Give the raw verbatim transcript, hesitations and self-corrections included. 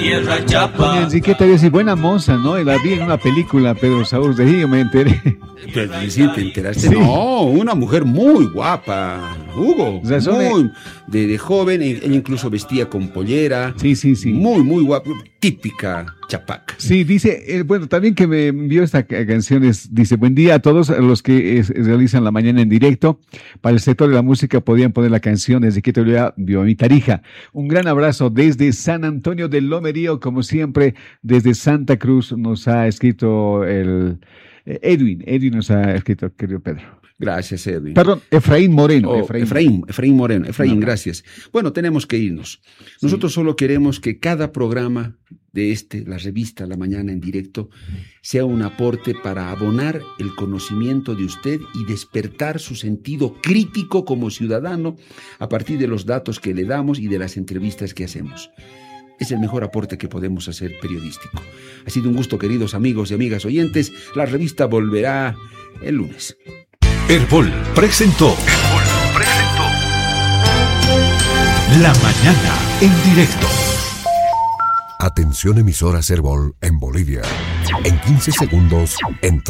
Tierra Chapa. Doña Enriqueta dice, buena moza, ¿no? Y la vi en una película, Pedro Saúl, de ahí yo me enteré. Pero sí, ¿te enteraste? Sí. No, una mujer muy guapa, Hugo. O sea, son muy de, de joven, ella incluso vestía con pollera. Sí, sí, sí. Muy, muy guapa, típica chapaca. Sí, dice, eh, bueno, también que me envió esta ca- canción, es, dice, buen día a todos los que es- realizan la mañana en directo. Para el sector de la música podían poner la canción desde que te vio a mi Tarija. Un gran abrazo desde San Antonio del Lomerío, como siempre, desde Santa Cruz nos ha escrito el eh, Edwin, Edwin nos ha escrito, querido Pedro. Gracias, Edwin. Perdón, Efraín Moreno. Oh, Efraín. Efraín, Efraín Moreno. Efraín, No. gracias. Bueno, tenemos que irnos. Nosotros solo queremos que cada programa de este, la revista La Mañana en Directo, sea un aporte para abonar el conocimiento de usted y despertar su sentido crítico como ciudadano a partir de los datos que le damos y de las entrevistas que hacemos. Es el mejor aporte que podemos hacer periodístico. Ha sido un gusto, queridos amigos y amigas oyentes. La revista volverá el lunes. Herbol presentó. Herbol presentó. La Mañana en Directo. Atención emisoras Herbol en Bolivia. En quince segundos, entra.